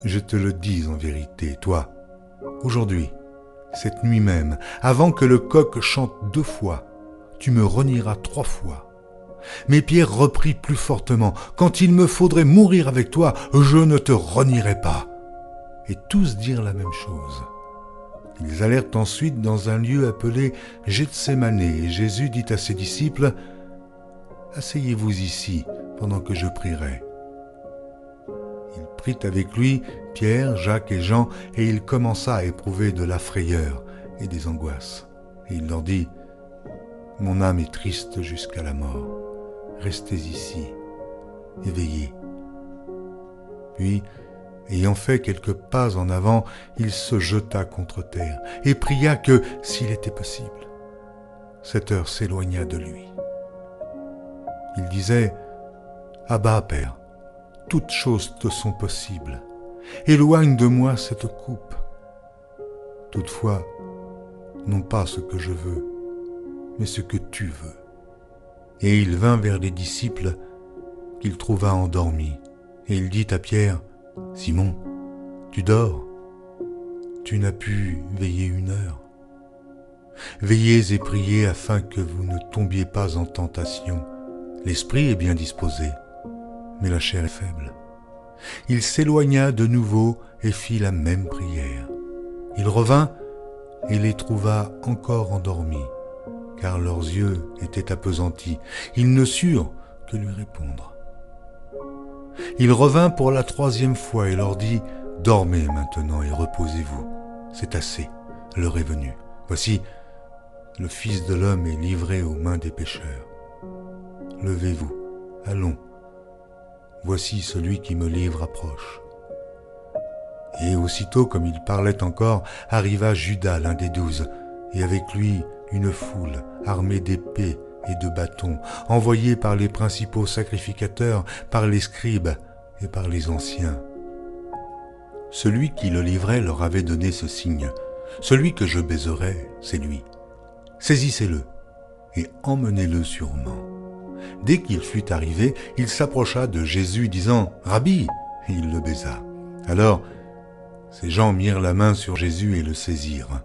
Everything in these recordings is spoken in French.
Je te le dis en vérité, toi, aujourd'hui, cette nuit même, avant que le coq chante 2 fois, tu me renieras 3 fois. Mais Pierre reprit plus fortement, quand il me faudrait mourir avec toi, je ne te renierai pas. Et tous dirent la même chose. Ils allèrent ensuite dans un lieu appelé Gethsémane, et Jésus dit à ses disciples, « Asseyez-vous ici, pendant que je prierai. » Il prit avec lui Pierre, Jacques et Jean, et il commença à éprouver de la frayeur et des angoisses. Et il leur dit, « Mon âme est triste jusqu'à la mort. Restez ici, éveillés. » Puis, ayant fait quelques pas en avant, il se jeta contre terre et pria que, s'il était possible, cette heure s'éloignât de lui. Il disait, « Abba, Père, toutes choses te sont possibles. Éloigne de moi cette coupe. Toutefois, non pas ce que je veux, mais ce que tu veux. » Et il vint vers les disciples qu'il trouva endormis. Et il dit à Pierre, « Simon, tu dors, tu n'as pu veiller 1 heure. Veillez et priez afin que vous ne tombiez pas en tentation. L'esprit est bien disposé, mais la chair est faible. » Il s'éloigna de nouveau et fit la même prière. Il revint et les trouva encore endormis, car leurs yeux étaient appesantis. Ils ne surent que lui répondre. Il revint pour la 3e fois et leur dit, « Dormez maintenant et reposez-vous. C'est assez, l'heure est venue. Voici, le Fils de l'homme est livré aux mains des pécheurs. Levez-vous, allons. Voici celui qui me livre approche. » Et aussitôt, comme il parlait encore, arriva Judas, l'un des 12, et avec lui une foule armée d'épées et de bâtons, envoyés par les principaux sacrificateurs, par les scribes et par les anciens. Celui qui le livrait leur avait donné ce signe, « Celui que je baiserai, c'est lui. Saisissez-le et emmenez-le sûrement. » Dès qu'il fut arrivé, il s'approcha de Jésus, disant, « Rabbi !» et il le baisa. Alors, ces gens mirent la main sur Jésus et le saisirent.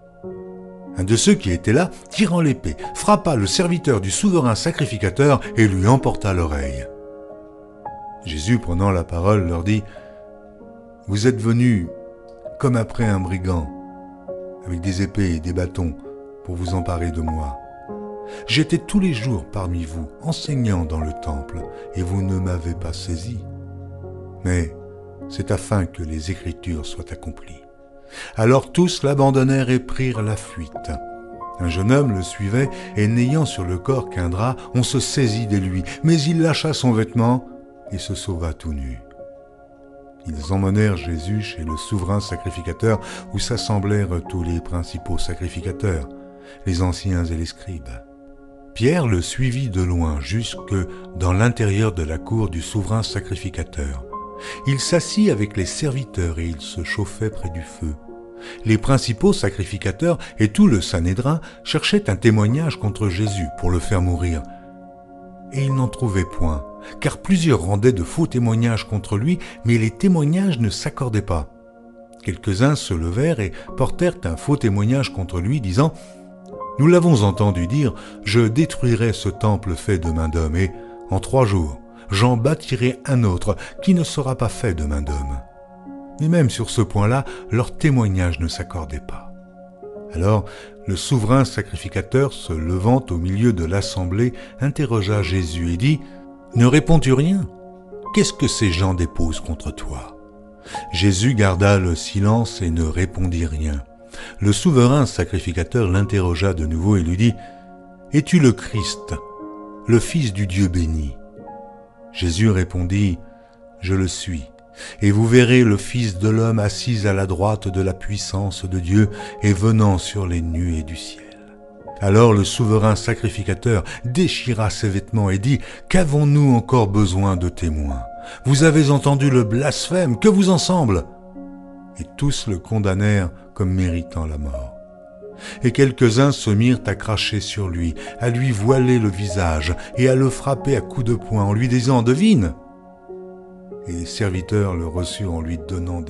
Un de ceux qui étaient là, tirant l'épée, frappa le serviteur du souverain sacrificateur et lui emporta l'oreille. Jésus, prenant la parole, leur dit, « Vous êtes venus comme après un brigand, avec des épées et des bâtons, pour vous emparer de moi. J'étais tous les jours parmi vous, enseignant dans le temple, et vous ne m'avez pas saisi. Mais c'est afin que les Écritures soient accomplies. » Alors tous l'abandonnèrent et prirent la fuite. Un jeune homme le suivait, et n'ayant sur le corps qu'un drap, on se saisit de lui, mais il lâcha son vêtement et se sauva tout nu. Ils emmenèrent Jésus chez le souverain sacrificateur, où s'assemblèrent tous les principaux sacrificateurs, les anciens et les scribes. Pierre le suivit de loin jusque dans l'intérieur de la cour du souverain sacrificateur. Il s'assit avec les serviteurs et il se chauffait près du feu. Les principaux sacrificateurs et tout le Sanhédrin cherchaient un témoignage contre Jésus pour le faire mourir. Et ils n'en trouvaient point, car plusieurs rendaient de faux témoignages contre lui, mais les témoignages ne s'accordaient pas. Quelques-uns se levèrent et portèrent un faux témoignage contre lui, disant « Nous l'avons entendu dire, je détruirai ce temple fait de main d'homme, et en 3 jours, j'en bâtirai un autre qui ne sera pas fait de main d'homme. » Mais même sur ce point-là, leur témoignage ne s'accordait pas. Alors, le souverain sacrificateur, se levant au milieu de l'assemblée, interrogea Jésus et dit « Ne réponds-tu rien? Qu'est-ce que ces gens déposent contre toi ?» Jésus garda le silence et ne répondit rien. Le souverain sacrificateur l'interrogea de nouveau et lui dit « Es-tu le Christ, le Fils du Dieu béni ?» Jésus répondit « Je le suis, et vous verrez le Fils de l'homme assis à la droite de la puissance de Dieu et venant sur les nuées du ciel. » Alors le souverain sacrificateur déchira ses vêtements et dit « Qu'avons-nous encore besoin de témoins? Vous avez entendu le blasphème, que vous en semble ?» Et tous le condamnèrent comme méritant la mort. Et quelques-uns se mirent à cracher sur lui, à lui voiler le visage et à le frapper à coups de poing en lui disant « Devine !» et les serviteurs le reçurent en lui donnant